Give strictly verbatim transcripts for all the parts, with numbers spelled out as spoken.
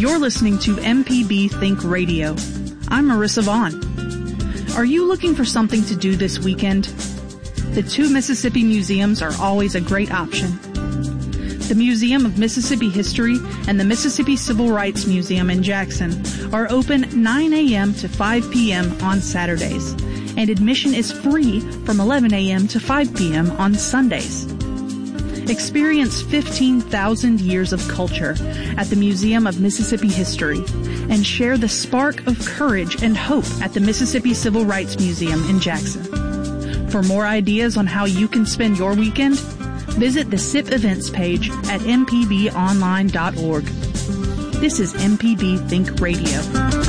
You're listening to M P B Think Radio. I'm Marissa Vaughn. Are you looking for something to do this weekend? The two Mississippi museums are always a great option. The Museum of Mississippi History and the Mississippi Civil Rights Museum in Jackson are open nine a.m. to five p.m. on Saturdays, and admission is free from eleven a.m. to five p.m. on Sundays. Experience fifteen thousand years of culture at the Museum of Mississippi History and share the spark of courage and hope at the Mississippi Civil Rights Museum in Jackson. For more ideas on how you can spend your weekend, visit the S I P events page at m p b online dot org. This is M P B Think Radio.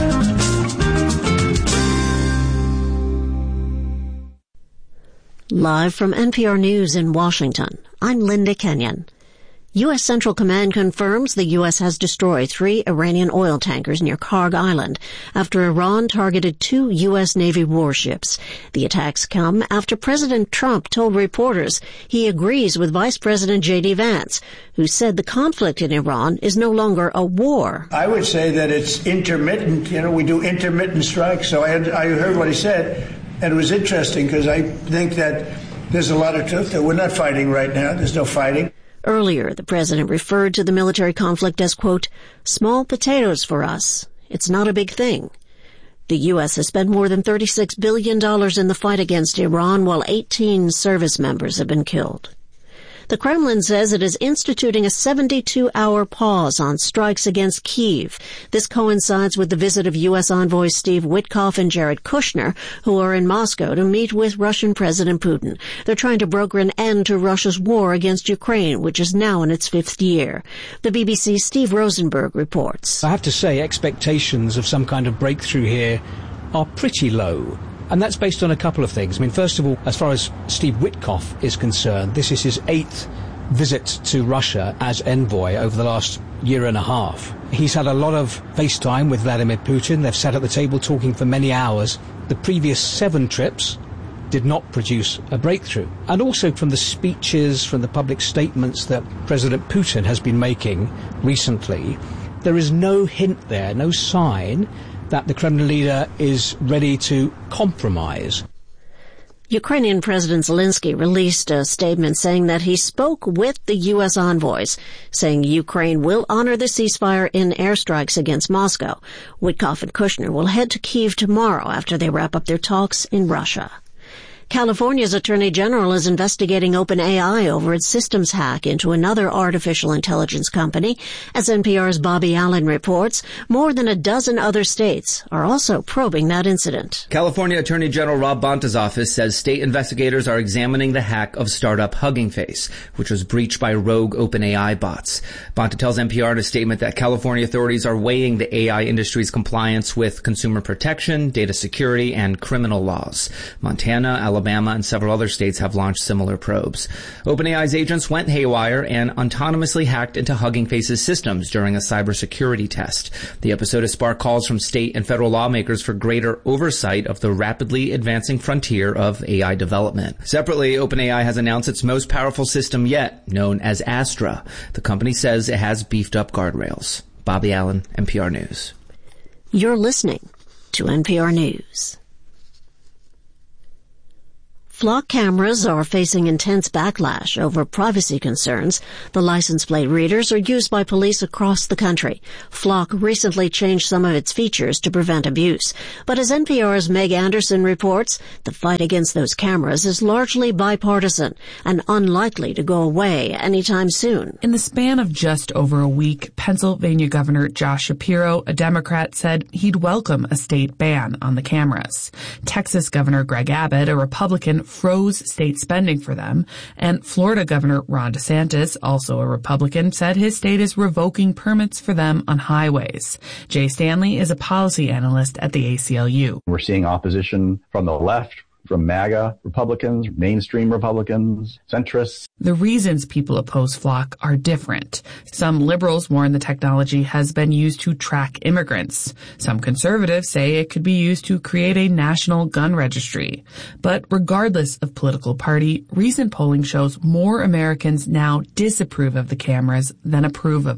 Live from N P R News in Washington, I'm Linda Kenyon. U S. Central Command confirms the U S has destroyed three Iranian oil tankers near Karg Island after Iran targeted two U S. Navy warships. The attacks come after President Trump told reporters he agrees with Vice President J D. Vance, who said the conflict in Iran is no longer a war. I would say that it's intermittent. You know, we do intermittent strikes. So I, had, I heard what he said, and it was interesting because I think that there's a lot of truth that we're not fighting right now. There's no fighting. Earlier, the president referred to the military conflict as, quote, small potatoes for us. It's not a big thing. The U S has spent more than thirty-six billion dollars in the fight against Iran, while eighteen service members have been killed. The Kremlin says it is instituting a seventy-two hour pause on strikes against Kyiv. This coincides with the visit of U S envoys Steve Witkoff and Jared Kushner, who are in Moscow to meet with Russian President Putin. They're trying to broker an end to Russia's war against Ukraine, which is now in its fifth year. The B B C's Steve Rosenberg reports. I have to say, expectations of some kind of breakthrough here are pretty low. And that's based on a couple of things. I mean, first of all, as far as Steve Witkoff is concerned, this is his eighth visit to Russia as envoy over the last year and a half. He's had a lot of FaceTime with Vladimir Putin. They've sat at the table talking for many hours. The previous seven trips did not produce a breakthrough. And also from the speeches, from the public statements that President Putin has been making recently, there is no hint there, no sign that the Kremlin leader is ready to compromise. Ukrainian President Zelensky released a statement saying that he spoke with the U S envoys, saying Ukraine will honor the ceasefire in airstrikes against Moscow. Witkoff and Kushner will head to Kyiv tomorrow after they wrap up their talks in Russia. California's Attorney General is investigating OpenAI over its systems hack into another artificial intelligence company. As N P R's Bobby Allen reports, more than a dozen other states are also probing that incident. California Attorney General Rob Bonta's office says state investigators are examining the hack of startup Hugging Face, which was breached by rogue OpenAI bots. Bonta tells N P R in a statement that California authorities are weighing the A I industry's compliance with consumer protection, data security, and criminal laws. Montana, Alabama, Alabama and several other states have launched similar probes. OpenAI's agents went haywire and autonomously hacked into Hugging Face's systems during a cybersecurity test. The episode has sparked calls from state and federal lawmakers for greater oversight of the rapidly advancing frontier of A I development. Separately, OpenAI has announced its most powerful system yet, known as Astra. The company says it has beefed up guardrails. Bobby Allen, N P R News. You're listening to N P R News. Flock cameras are facing intense backlash over privacy concerns. The license plate readers are used by police across the country. Flock recently changed some of its features to prevent abuse. But as N P R's Meg Anderson reports, the fight against those cameras is largely bipartisan and unlikely to go away anytime soon. In the span of just over a week, Pennsylvania Governor Josh Shapiro, a Democrat, said he'd welcome a state ban on the cameras. Texas Governor Greg Abbott, a Republican, froze state spending for them, and Florida Governor Ron DeSantis, also a Republican, said his state is revoking permits for them on highways. Jay Stanley is a policy analyst at the A C L U. We're seeing opposition from the left, from MAGA Republicans, mainstream Republicans, centrists. The reasons people oppose Flock are different. Some liberals warn the technology has been used to track immigrants. Some conservatives say it could be used to create a national gun registry. But regardless of political party, recent polling shows more Americans now disapprove of the cameras than approve of them.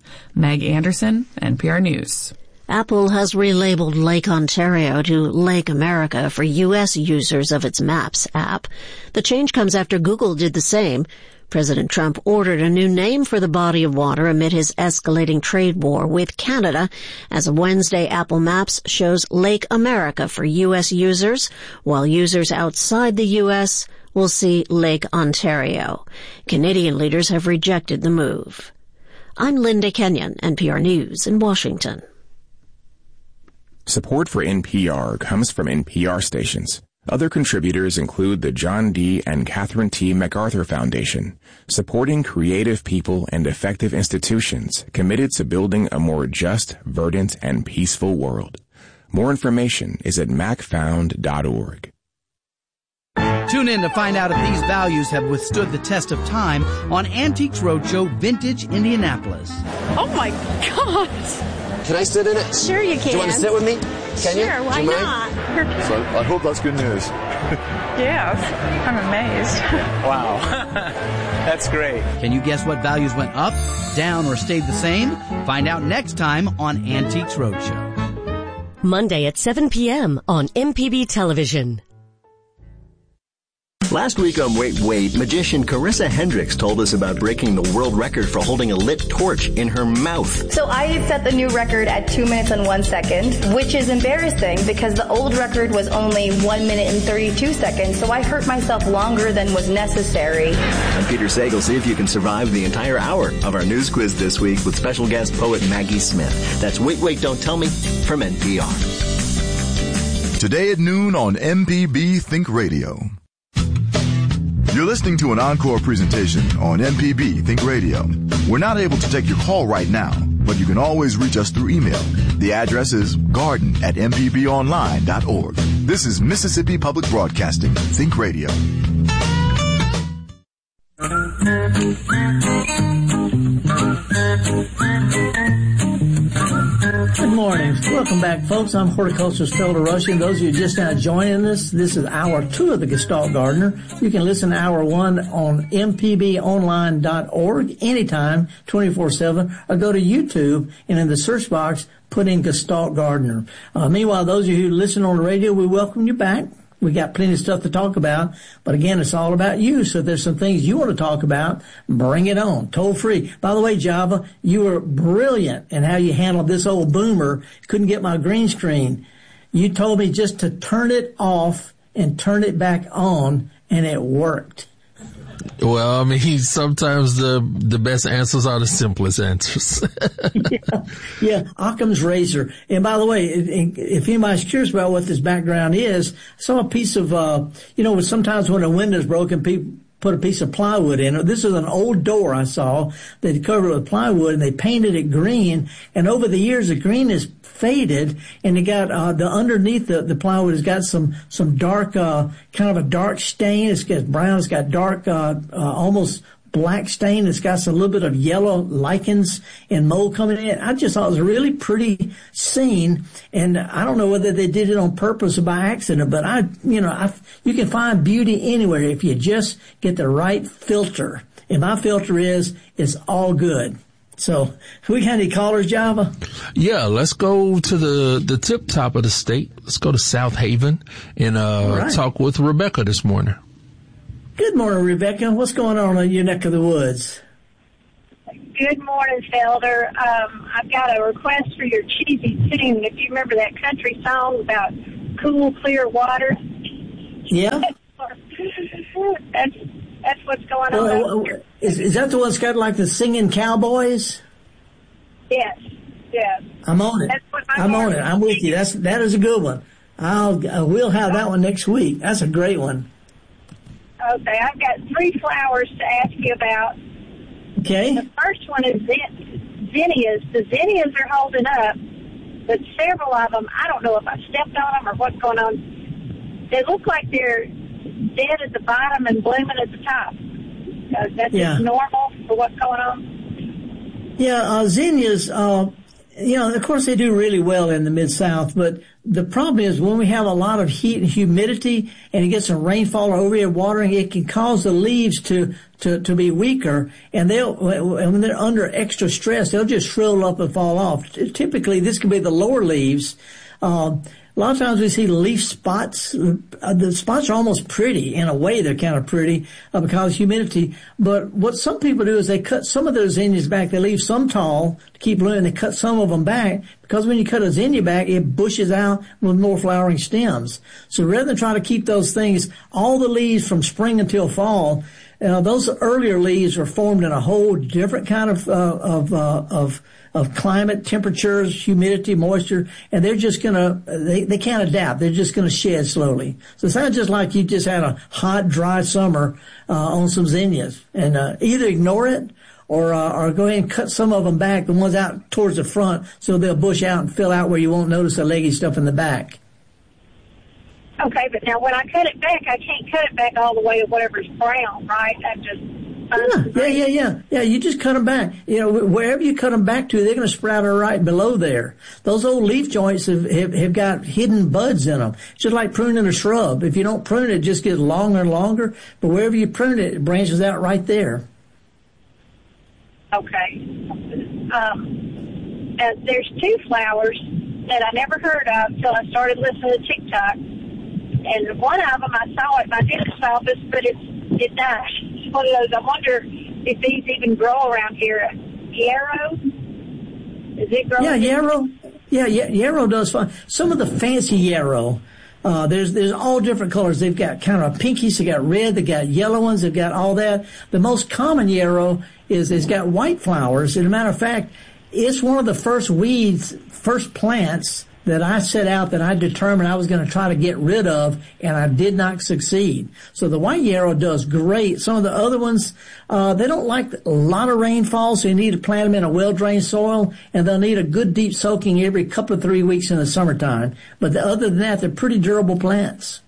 Meg Anderson, N P R News. Apple has relabeled Lake Ontario to Lake America for U S users of its Maps app. The change comes after Google did the same. President Trump ordered a new name for the body of water amid his escalating trade war with Canada. As of Wednesday, Apple Maps shows Lake America for U S users, while users outside the U S will see Lake Ontario. Canadian leaders have rejected the move. I'm Linda Kenyon, N P R News in Washington. Support for N P R comes from N P R stations. Other contributors include the John D. and Catherine T. MacArthur Foundation, supporting creative people and effective institutions committed to building a more just, verdant, and peaceful world. More information is at mac found dot org. Tune in to find out if these values have withstood the test of time on Antiques Roadshow Vintage Indianapolis. Oh my God! Can I sit in it? Sure you can. Do you want to sit with me? Can you? Sure, why not? So I hope that's good news. Yes, I'm amazed. Wow, that's great. Can you guess what values went up, down, or stayed the same? Find out next time on Antiques Roadshow. Monday at seven p.m. on M P B Television. Last week on Wait, Wait, magician Carissa Hendricks told us about breaking the world record for holding a lit torch in her mouth. So I set the new record at two minutes and one second, which is embarrassing because the old record was only one minute and thirty-two seconds, so I hurt myself longer than was necessary. I'm Peter Sagal. See if you can survive the entire hour of our news quiz this week with special guest poet Maggie Smith. That's Wait, Wait, Don't Tell Me from N P R. Today at noon on M P B Think Radio. You're listening to an encore presentation on M P B Think Radio. We're not able to take your call right now, but you can always reach us through email. The address is garden at m p b online dot org. This is Mississippi Public Broadcasting Think Radio. Good morning. Welcome back, folks. I'm horticulturist Phil DeRoche. Those of you just now joining us, this is hour two of the Gestalt Gardener. You can listen to hour one on m p b online dot org anytime, twenty-four seven, or go to YouTube and in the search box, put in Gestalt Gardener. Uh, meanwhile, those of you who listen on the radio, we welcome you back. We got plenty of stuff to talk about, but again, it's all about you. So if there's some things you want to talk about, bring it on. Toll free. By the way, Java, you were brilliant in how you handled this old boomer. Couldn't get my green screen. You told me just to turn it off and turn it back on, and it worked. Well, I mean, sometimes the the best answers are the simplest answers. yeah, yeah, Occam's razor. And by the way, if anybody's curious about what this background is, I saw a piece of, uh, you know, sometimes when a window's broken, people put a piece of plywood in it. This is an old door I saw. They covered it with plywood and they painted it green. And over the years, the green is faded, and it got uh, the underneath the, the plywood has got some some dark, uh, kind of a dark stain. It's got brown. It's got dark, uh, uh, almost black stain. It's got some, a little bit of yellow lichens and mold coming in. I just thought it was a really pretty scene, and I don't know whether they did it on purpose or by accident, but I, you know, I, you can find beauty anywhere if you just get the right filter. And my filter is, it's all good. So, we got any callers, Java? Yeah, let's go to the, the tip top of the state. Let's go to South Haven and uh, right. talk with Rebecca this morning. Good morning, Rebecca. What's going on in your neck of the woods? Good morning, Felder. Um, I've got a request for your cheesy tune. If you remember that country song about cool, clear water. Yeah. that's, that's what's going on. Well, is, is that the one that's got like the singing cowboys? Yes, yes. I'm on it. I'm on it. I'm with you. That's, that is a good one. I'll, I will have that one next week. That's a great one. Okay, I've got three flowers to ask you about. Okay. The first one is zinnias. The zinnias are holding up, but several of them, I don't know if I stepped on them or what's going on. They look like they're dead at the bottom and blooming at the top. Uh, that's yeah. just normal for what's going on? Yeah, uh, zinnias, uh, you know, of course they do really well in the Mid-South, but the problem is when we have a lot of heat and humidity and you get some rainfall or overhead watering, it can cause the leaves to, to, to be weaker, and they'll, when they're under extra stress, they'll just shrivel up and fall off. Typically, this can be the lower leaves. Um, A lot of times we see leaf spots. Uh, the spots are almost pretty. In a way, they're kind of pretty uh, because of humidity. But what some people do is they cut some of those zinnias back. They leave some tall to keep blooming. They cut some of them back because when you cut a zinnia back, it bushes out with more flowering stems. So rather than try to keep those things, all the leaves from spring until fall, uh, those earlier leaves are formed in a whole different kind of uh, of uh, of of climate, temperatures, humidity, moisture, and they're just gonna, they, they can't adapt. They're just gonna shed slowly. So it sounds just like you just had a hot, dry summer, uh, on some zinnias. And, uh, either ignore it or, uh, or go ahead and cut some of them back, the ones out towards the front, so they'll bush out and fill out where you won't notice the leggy stuff in the back. Okay, but now when I cut it back, I can't cut it back all the way to whatever's brown, right? I'm just, Yeah, yeah, yeah, yeah. Yeah, you just cut them back. You know, wherever you cut them back to, they're going to sprout right below there. Those old leaf joints have, have, have got hidden buds in them. It's just like pruning a shrub. If you don't prune it, it just gets longer and longer. But wherever you prune it, it branches out right there. Okay. Um, uh, there's two flowers that I never heard of until I started listening to TikTok. And one of them, I saw it in my dentist's office, but it's, it died. It's one of those, I wonder if these even grow around here. Yarrow? Is it growing? Yeah, yarrow. Yeah, yeah, yarrow does fine. Some of the fancy yarrow, uh, there's, there's all different colors. They've got kind of pinkies, they got red, they got yellow ones, they've got all that. The most common yarrow is, it's got white flowers. As a matter of fact, it's one of the first weeds, first plants that I set out that I determined I was going to try to get rid of, and I did not succeed. So the white yarrow does great. Some of the other ones, uh, they don't like a lot of rainfall, so you need to plant them in a well-drained soil, and they'll need a good deep soaking every couple of three weeks in the summertime. But the, other than that, they're pretty durable plants.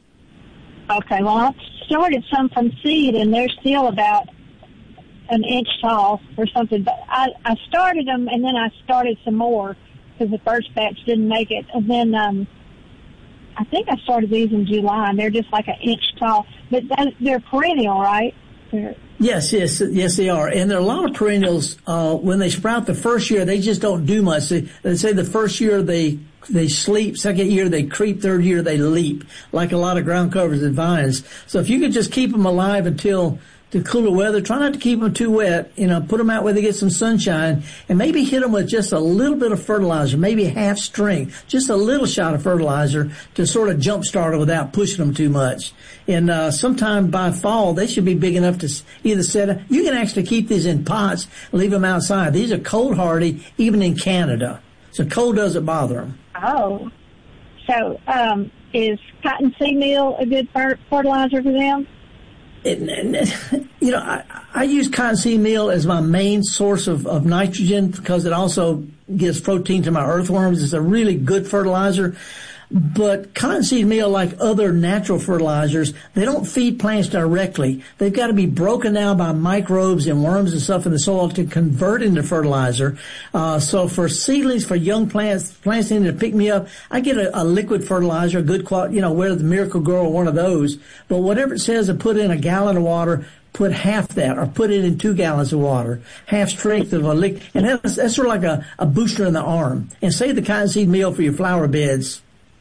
Okay, well, I started some from seed, and they're still about an inch tall or something. But I, I started them, and then I started some more, because the first batch didn't make it. And then um, I think I started these in July, and they're just like an inch tall. But that, they're perennial, right? They're... Yes, yes, yes, they are. And there are a lot of perennials, uh, when they sprout the first year, they just don't do much. They, they say the first year they they sleep, second year they creep, third year they leap, like a lot of ground covers and vines. So if you could just keep them alive until the cooler weather, try not to keep them too wet, you know, put them out where they get some sunshine, and maybe hit them with just a little bit of fertilizer, maybe half strength, just a little shot of fertilizer to sort of jumpstart them without pushing them too much. And uh sometime by fall, they should be big enough to either set up. You can actually keep these in pots and leave them outside. These are cold hardy, even in Canada. So cold doesn't bother them. Oh. So um is cottonseed meal a good fer- fertilizer for them? It, it, you know, I, I use cottonseed meal as my main source of, of nitrogen because it also gives protein to my earthworms. It's a really good fertilizer. But cottonseed meal, like other natural fertilizers, they don't feed plants directly. They've got to be broken down by microbes and worms and stuff in the soil to convert into fertilizer. Uh, so for seedlings, for young plants, plants needing to pick me up, I get a, a liquid fertilizer, a good quality, you know, whether the Miracle Grow or one of those. But whatever it says to put in a gallon of water, put half that, or put it in two gallons of water, half strength of a liquid. And that's, that's sort of like a, a booster in the arm. And save the cottonseed meal for your flower beds.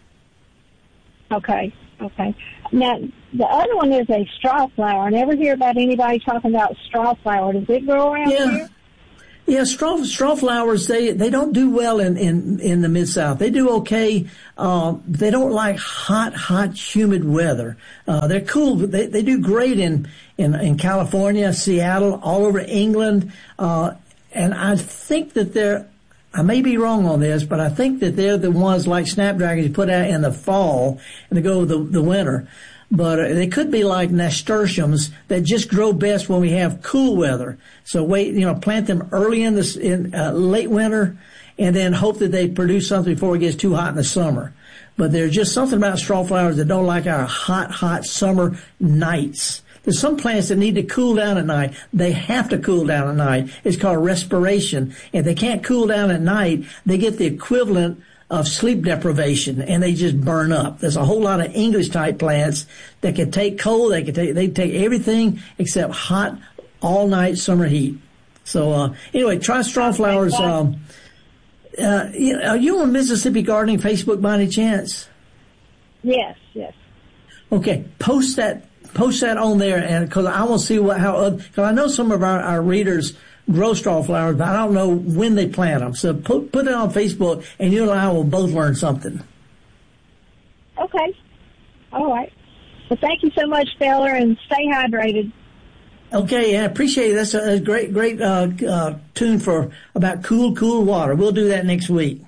Okay, okay. Now, the other one is a straw flower. I never hear about anybody talking about straw flower. Does it grow around yeah. here? Yeah, straw straw flowers, they they don't do well in in in the Mid-South. They do okay. Uh, they don't like hot, hot, humid weather. Uh, they're cool, but they they do great in in in California, Seattle, all over England. Uh, and I think that they're, I may be wrong on this, but I think that they're the ones like snapdragons you put out in the fall and they go with the, the winter. But uh, they could be like nasturtiums that just grow best when we have cool weather. So wait, you know, plant them early in the in uh, late winter, and then hope that they produce something before it gets too hot in the summer. But there's just something about straw flowers that don't like our hot, hot summer nights. There's some plants that need to cool down at night. They have to cool down at night. It's called respiration. If they can't cool down at night, they get the equivalent of sleep deprivation, and they just burn up. There's a whole lot of English-type plants that can take cold. They can take, they take everything except hot, all-night summer heat. So, uh, anyway, try strawflowers. Um, uh, you know, are you on Mississippi Gardening Facebook by any chance? Yes, yes. Okay, post that, post that on there, and because I want to see what, how, because I know some of our, our readers grow strawflowers, but I don't know when they plant them. So put put it on Facebook, and you and I will both learn something. Okay. All right. Well, thank you so much, Taylor, and stay hydrated. Okay, I appreciate it. That's a, a great, great uh, uh, tune for about cool, cool water. We'll do that next week.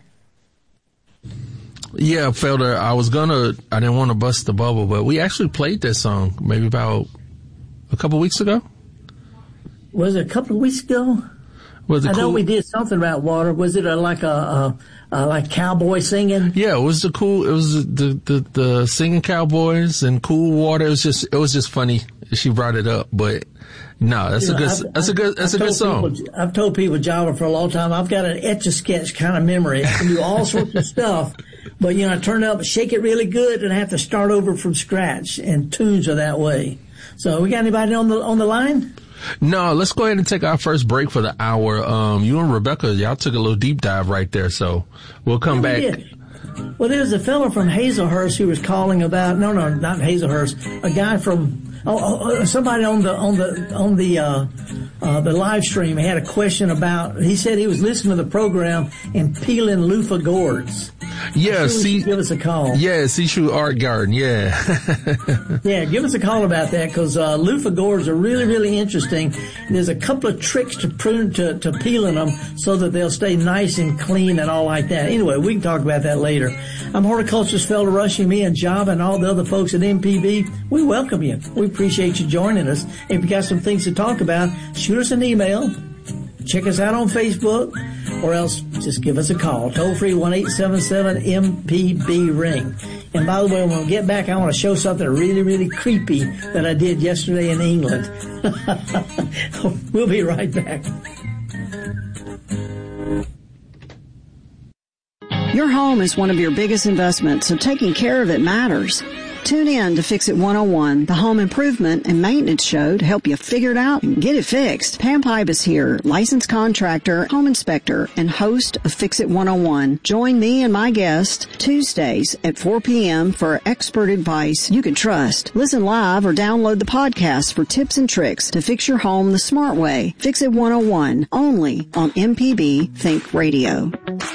Yeah, Felder, I was gonna, I didn't want to bust the bubble, but we actually played that song maybe about a couple weeks ago. Was it a couple of weeks ago? Was it I cool? know we did something about water. Was it a, like a, a, a like cowboy singing? Yeah, it was the cool. It was the, the the singing cowboys and cool water. It was just it was just funny. She brought it up, but no, that's you a know, good I've, that's a good that's I've a good song. People, I've told people Java for a long time. I've got an etch a sketch kind of memory. I can do all sorts of stuff, but you know, I turn up, shake it really good, and I have to start over from scratch. And tunes are that way. So, we got anybody on the on the line? No, let's go ahead and take our first break for the hour. Um, you and Rebecca, y'all took a little deep dive right there, so we'll come back. We did. Well, there's a fellow from Hazelhurst who was calling about, no, no, not Hazelhurst, a guy from, oh, oh somebody on the, on the, on the, uh, uh, the live stream had a question about, he said he was listening to the program and peeling loofah gourds. Yeah, sure see, give us a call. Yeah, Seashore Art Garden. Yeah, yeah, give us a call about that because uh, loofah gourds are really, really interesting. There's a couple of tricks to prune to, to peeling them so that they'll stay nice and clean and all like that. Anyway, we can talk about that later. I'm horticulturist Felder Rushing, me and Java and all the other folks at M P B. We welcome you. We appreciate you joining us. If you got some things to talk about, shoot us an email. Check us out on Facebook, or else just give us a call. Toll free one eight seven seven M P B ring. And by the way, when we get back, I want to show something really, really creepy that I did yesterday in England. We'll be right back. Your home is one of your biggest investments, so taking care of it matters. Tune in to Fix It one oh one, the home improvement and maintenance show to help you figure it out and get it fixed. Pam Pipe is here, licensed contractor, home inspector, and host of Fix It one oh one. Join me and my guest Tuesdays at four p.m. for expert advice you can trust. Listen live or download the podcast for tips and tricks to fix your home the smart way. Fix It one oh one, only on M P B Think Radio.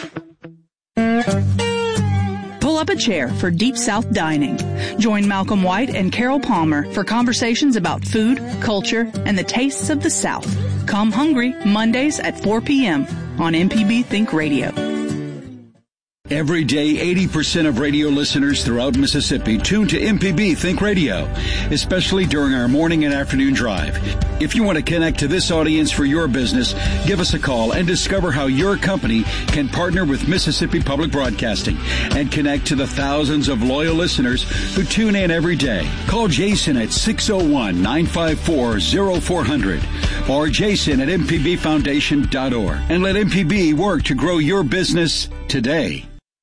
Pull up a chair for Deep South Dining. Join Malcolm White and Carol Palmer for conversations about food, culture, and the tastes of the South. Come hungry Mondays at four p.m. on M P B Think Radio. Every day, eighty percent of radio listeners throughout Mississippi tune to M P B Think Radio, especially during our morning and afternoon drive. If you want to connect to this audience for your business, give us a call and discover how your company can partner with Mississippi Public Broadcasting and connect to the thousands of loyal listeners who tune in every day. Call Jason at six oh one, nine five four, oh four hundred or jason at m p b foundation dot org and let M P B work to grow your business today.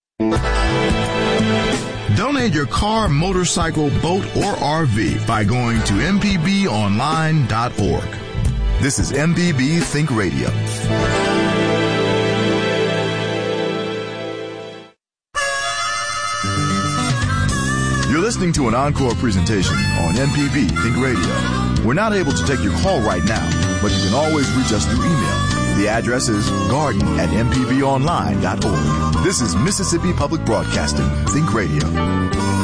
Donate your car, motorcycle, boat, or R V by going to m p b online dot org. This is M P B Think Radio. You're listening to an encore presentation on M P B Think Radio. We're not able to take your call right now, but you can always reach us through email. The address is garden at m p b online dot org. This is Mississippi Public Broadcasting Think Radio.